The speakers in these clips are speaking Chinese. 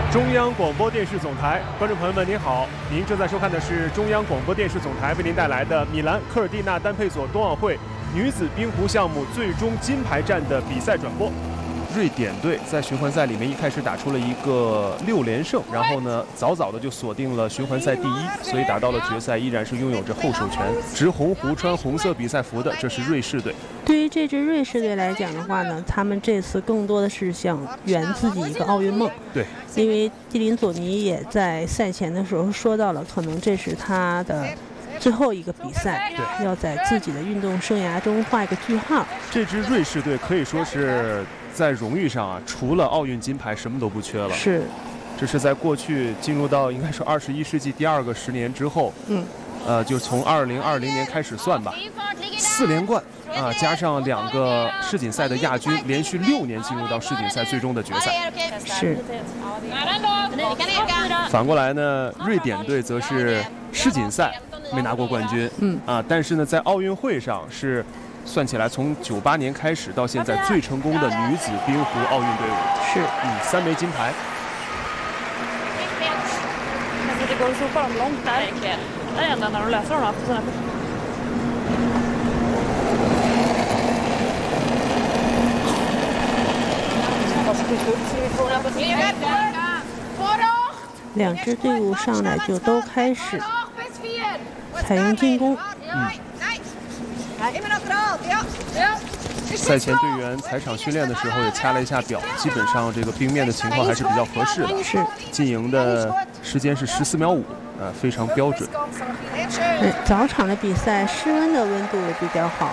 中央广播电视总台，观众朋友们您好，您正在收看的是中央广播电视总台为您带来的米兰科尔蒂纳丹佩佐冬奥会女子冰壶项目最终金牌战的比赛转播。瑞典队在循环赛里面一开始打出了一个6连胜，然后呢早早的就锁定了循环赛第1，所以打到了决赛依然是拥有着后手权。执红壶、穿红色比赛服的，这是瑞士队。 对于这支瑞士队来讲的话呢，他们这次更多的是想圆自己一个奥运梦。 对， 因为蒂林佐尼也在赛前的时候说到了，可能这是他的最后一个比赛， 对， 要在自己的运动生涯中画一个句号。 这支瑞士队可以说是在荣誉上啊，除了奥运金牌什么都不缺了。 是， 这是在过去进入到应该是21世纪第2个10年之后，就从2020年开始算吧，4连冠啊，加上2个世锦赛的亚军，连续6年进入到世锦赛最终的决赛。 是。 反过来呢，瑞典队则是世锦赛没拿过冠军，但是呢，在奥运会上是算起来从98年开始到现在最成功的女子冰壶奥运队伍。 是 ，3枚金牌。 两支队伍上来就都开始采用进攻。 赛前队员踩场训练的时候也掐了一下表，基本上这个冰面的情况还是比较合适的。 是， 进营的时间是14秒5，非常标准。 早场的比赛室温的温度也比较好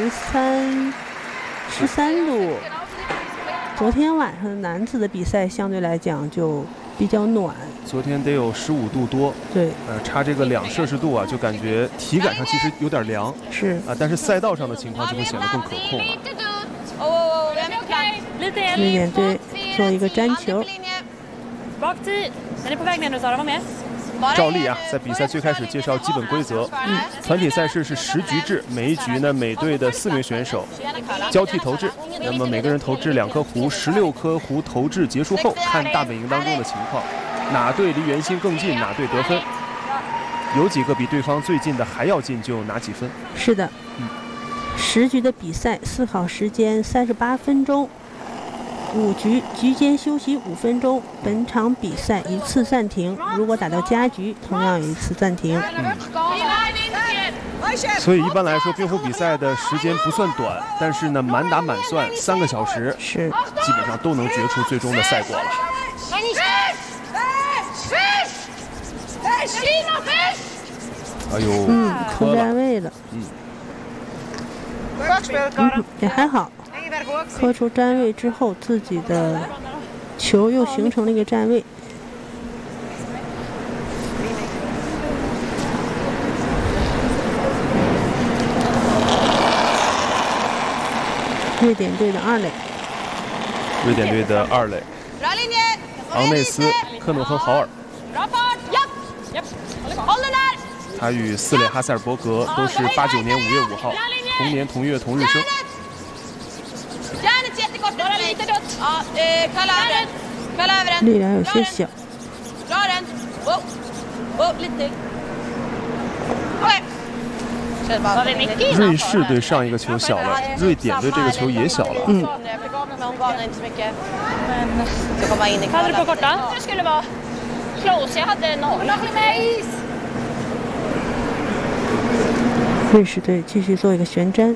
，13度。昨天晚上的男子的比赛相对来讲就比较暖， 昨天得有15度多。 对， 差这个2摄氏度啊，就感觉体感上其实有点凉。 是但是赛道上的情况就会显得更可控了。 瑞典队做一个粘球。 照例啊，在比赛最开始介绍基本规则。团体赛事是10局制，每一局呢每队的4名选手交替投掷，那么每个人投掷2颗壶，16颗壶投掷结束后，看大本营当中的情况，哪队离圆心更近，哪队得分。有几个比对方最近的还要近，就拿几分。 是的，10局的比赛，思考时间38分钟。5局，局间休息5分钟。本场比赛1次暂停，如果打到加局，同样1次暂停。 所以一般来说，冰壶比赛的时间不算短，但是呢，满打满算3个小时， 是基本上都能决出最终的赛果了。哎呦， 磕站位了。也还好。磕出站位之后，自己的球又形成了一个站位。瑞典队的2垒。 瑞典队的2垒，昂内斯·科诺亨豪尔。他与4垒哈塞尔伯格都是89年5月5号，同年同月同日生。 力量有些小。 瑞士队上一个球小了，瑞典队这个球也小了。 瑞士队继续做一个旋粘。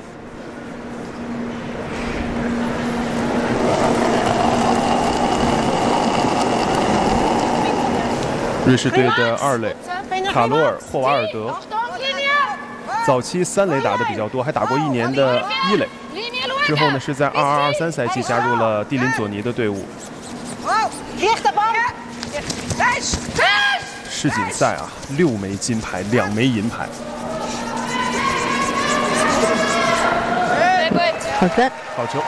瑞士队的2垒卡罗尔·霍瓦尔德，早期3垒打的比较多，还打过1年的1垒。之后呢，是在22-23赛季加入了蒂林佐尼的队伍。世锦赛啊，6枚金牌，2枚银牌。 好的， 好球。